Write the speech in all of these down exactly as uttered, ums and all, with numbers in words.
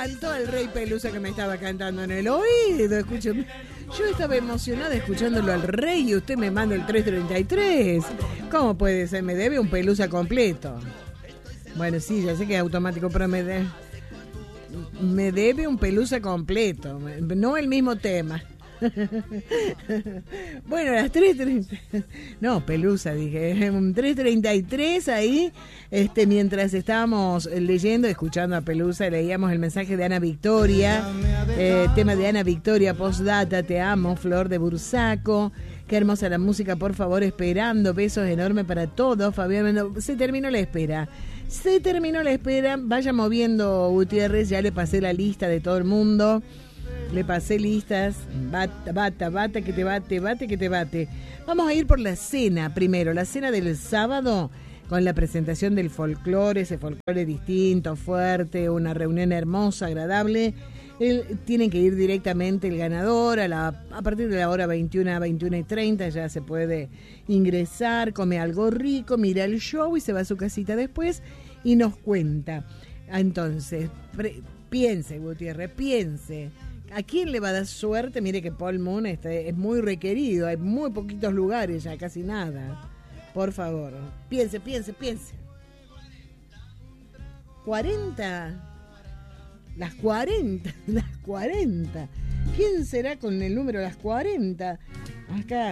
encantó el Rey Pelusa que me estaba cantando en el oído. Escúcheme. Yo estaba emocionada escuchándolo al Rey y usted me manda el tres treinta y tres. ¿Cómo puede ser? Me debe un Pelusa completo. Bueno, sí, ya sé que es automático, pero me, de... me debe un Pelusa completo. No el mismo tema. Bueno, a las tres treinta. No, Pelusa, dije. Un tres treinta y tres ahí. Este, mientras estábamos leyendo, escuchando a Pelusa, leíamos el mensaje de Ana Victoria. Eh, tema de Ana Victoria, postdata, te amo, Flor de Bursaco. Qué hermosa la música, por favor, esperando. Besos enormes para todos. Fabián, se terminó la espera. Se terminó la espera. Vaya moviendo, Gutiérrez. Ya le pasé la lista de todo el mundo. Le pasé listas. Bata, bata, bata, que te bate, bate, que te bate. Vamos a ir por la cena primero. La cena del sábado con la presentación del folclore, ese folclore distinto, fuerte, una reunión hermosa, agradable. El, tienen que ir directamente el ganador a, la, a partir de la hora veintiuna a veintiuna y treinta. Ya se puede ingresar, come algo rico, mira el show y se va a su casita después y nos cuenta. Entonces, pre, piense, Gutiérrez, piense. ¿A quién le va a dar suerte? Mire que Paul Moon este, es muy requerido, hay muy poquitos lugares, ya casi nada. Por favor, piense, piense, piense. cuarenta. Las cuarenta, las cuarenta. ¿Quién será con el número las cuarenta? Acá.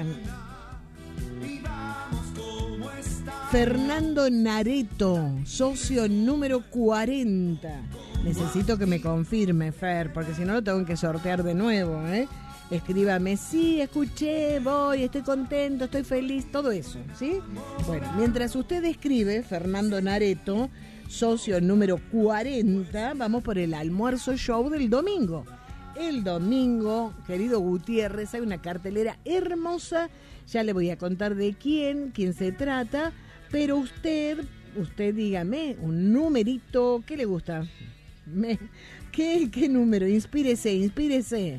Fernando Nareto, socio número cuarenta. Necesito que me confirme, Fer, porque si no lo tengo que sortear de nuevo, ¿eh? Escríbame, sí, escuché, voy, estoy contento, estoy feliz, todo eso, ¿sí? Bueno, mientras usted escribe, Fernando Nareto, socio número cuarenta, vamos por el almuerzo show del domingo. El domingo, querido Gutiérrez, hay una cartelera hermosa, ya le voy a contar de quién, quién se trata, pero usted, usted dígame un numerito, ¿qué le gusta? Me, ¿qué, ¿Qué número? Inspírese, inspírese.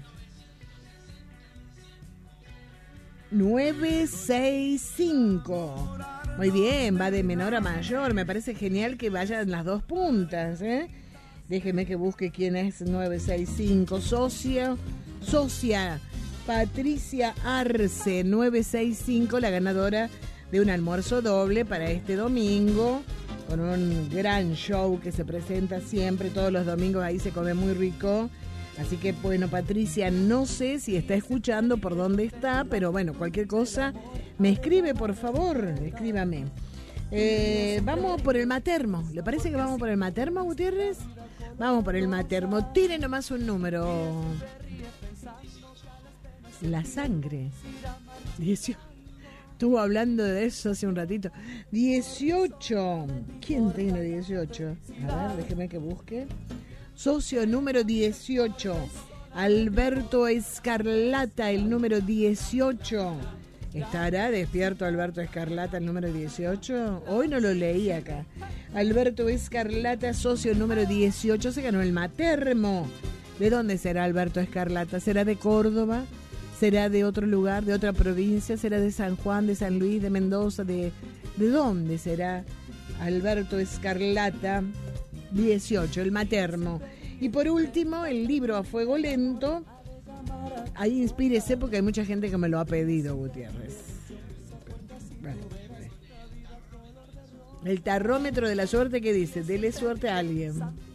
nueve seis cinco. Muy bien, va de menor a mayor. Me parece genial que vayan las dos puntas, ¿eh? Déjeme que busque quién es nueve seis cinco. Socia, socia Patricia Arce, nueve seis cinco, la ganadora de un almuerzo doble para este domingo, con un gran show que se presenta siempre, todos los domingos ahí se come muy rico. Así que, bueno, Patricia, no sé si está escuchando, por dónde está, pero bueno, cualquier cosa, me escribe, por favor, escríbame. Eh, vamos por el matermo. ¿Le parece que vamos por el matermo, Gutiérrez? Vamos por el matermo. Tire nomás un número. La sangre. dieciocho. Estuvo hablando de eso hace un ratito. dieciocho. ¿Quién tiene dieciocho? A ver, déjeme que busque. Socio número dieciocho. Alberto Escarlata, el número dieciocho. ¿Estará despierto Alberto Escarlata, el número dieciocho? Hoy no lo leí acá. Alberto Escarlata, socio número dieciocho, se ganó el matermo. ¿De dónde será Alberto Escarlata? ¿Será de Córdoba? ¿Será de otro lugar, de otra provincia? ¿Será de San Juan, de San Luis, de Mendoza? ¿De, de dónde será Alberto Escarlata? dieciocho, el matermo. Y por último, el libro A Fuego Lento. Ahí inspírese porque hay mucha gente que me lo ha pedido, Gutiérrez. Vale, vale. El tarrómetro de la suerte, ¿qué dice? Dele suerte a alguien.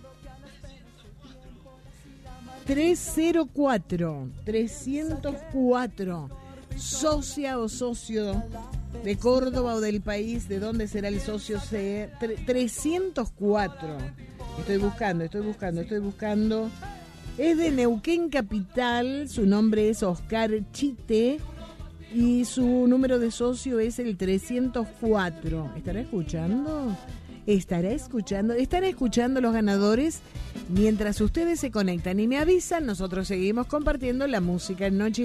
trescientos cuatro, trescientos cuatro. Socia o socio de Córdoba o del país, ¿de dónde será el socio? C? trescientos cuatro. Estoy buscando, estoy buscando, estoy buscando. Es de Neuquén Capital, su nombre es Oscar Chite y su número de socio es el trescientos cuatro. ¿Estará escuchando? ¿Estará escuchando? ¿Estará escuchando los ganadores? Mientras ustedes se conectan y me avisan, nosotros seguimos compartiendo la música en Noche